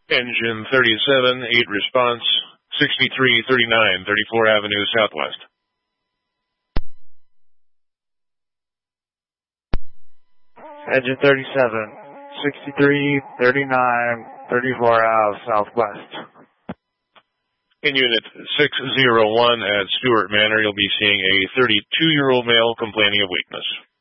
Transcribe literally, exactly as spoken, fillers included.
Engine thirty-seven, eight response, sixty-three thirty-nine, thirty-four Avenue Southwest. Engine thirty-seven, sixty-three thirty-nine, thirty-four Ave Southwest. In Unit six oh one at Stewart Manor, you'll be seeing a thirty-two-year-old male complaining of weakness.